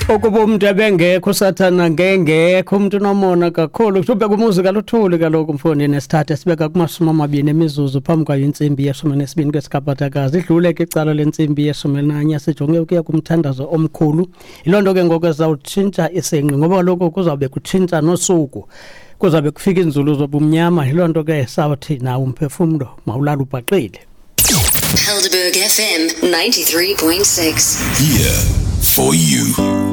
Ukuba umuntu ebengekho usathana ngengekho umuntu nomona kakhulu kusubeka umuzika luthuli kaloku mfondini nesithathe sibeka kumasumi amabini emizuzu phambi kwayo insimbi yeshumi nesibini kwesikhabathakazi idlule ke icala lensimbi yeshumi nanye sijonge ukuya kumthandazo omkhulu ilonto ke ngoku ezawutshintsha isenqi ngoba kaloku kuzawube kutshintsha nosuku kuzabe kufika inzulu zobumnyama ilonto ke sawuthi nawo umphefumlo mawulala ubhaqile. Helderberg FM 93.6 here for you.